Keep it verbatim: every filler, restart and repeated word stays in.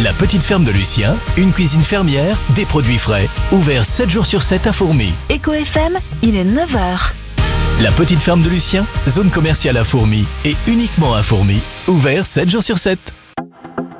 La petite ferme de Lucien, une cuisine fermière, des produits frais. Ouvert sept jours sur sept à Fourmies. Eco F M, il est neuf heures. La petite ferme de Lucien, zone commerciale à Fourmies et uniquement à Fourmies. Ouvert sept jours sur sept.